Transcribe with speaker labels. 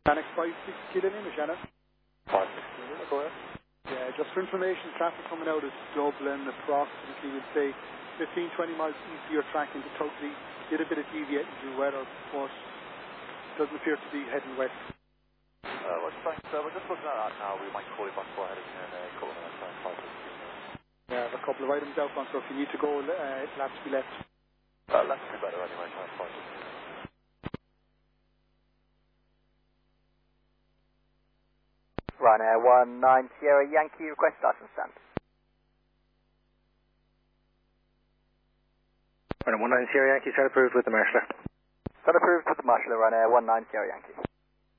Speaker 1: Annex 56 Kilo Lima, Shannon.
Speaker 2: 56 Kilo, go ahead.
Speaker 1: Yeah, just for information, traffic coming out of Dublin, approximately, we'd say 15-20 miles east of your track into Tugly. Did a bit of deviating due weather, but doesn't appear to be heading west.
Speaker 2: Well, thanks. We're just looking at that now. We might call you back for heading in a couple of minutes, 5 minutes.
Speaker 1: Yeah, I have a couple of items out on, so if you need to go, it'll have to be left.
Speaker 2: Left would be better anyway, 5 minutes.
Speaker 3: Ryanair 19 Sierra Yankee, request license stand.
Speaker 4: Ryanair 19 Sierra Yankee, set approved with the Marshaller.
Speaker 3: Set approved with the Marshaller, Ryanair 19 Sierra Yankee.